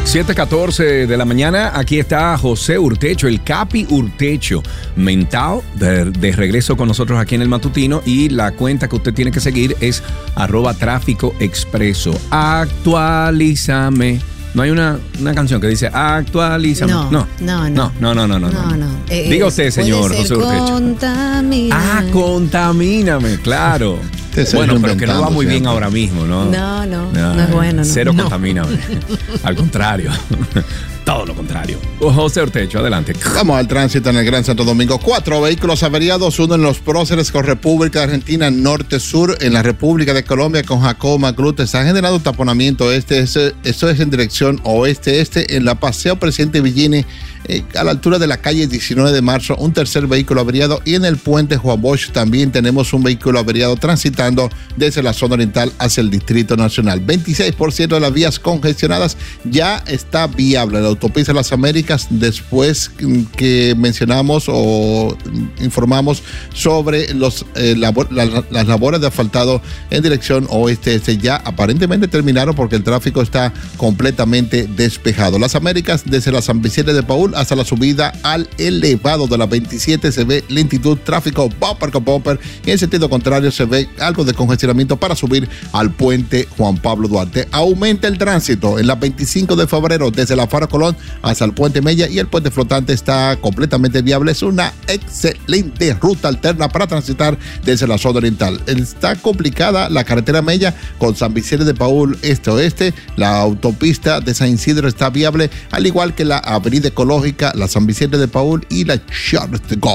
7:14 de la mañana, aquí está José Urtecho, el Capi Urtecho, mental, de regreso con nosotros aquí en el Matutino, y la cuenta que usted tiene que seguir es @tráficoexpreso. Actualízame. No hay una canción que dice actualízame. No. Diga usted, señor José Urtecho. Contamíname, claro. Bueno, pero que no va muy bien ahora mismo, ¿no? No es bueno. Cero contamíname. Al contrario. Todo lo contrario. José Urtecho, adelante. Vamos al tránsito en el Gran Santo Domingo. 4 vehículos averiados, uno en los próceres con República Argentina norte-sur, en la República de Colombia con Jacobo Magluta. Está generando taponamiento eso es en dirección oeste-este en la Paseo Presidente Villini, a la altura de la calle 19 de marzo, un tercer vehículo averiado, y en el puente Juan Bosch también tenemos un vehículo averiado transitando desde la zona oriental hacia el Distrito Nacional. 26% de las vías congestionadas ya está viable. La autopista Las Américas, después que mencionamos o informamos sobre las labores de asfaltado en dirección oeste-este, ya aparentemente terminaron porque el tráfico está completamente despejado. Las Américas, desde la San Vicente de Paúl hasta la subida al elevado de la 27 se ve lentitud, tráfico bumper con bumper, y en sentido contrario se ve algo de congestionamiento para subir al puente Juan Pablo Duarte. Aumenta el tránsito en la 25 de febrero desde la Faro Colón hasta el puente Mella, y el puente flotante está completamente viable. Es una excelente ruta alterna para transitar desde la zona oriental. Está complicada la carretera Mella con San Vicente de Paúl este-oeste. La autopista de San Isidro está viable, al igual que la avenida ecológica, la San Vicente de Paúl y la Charles de Gaulle.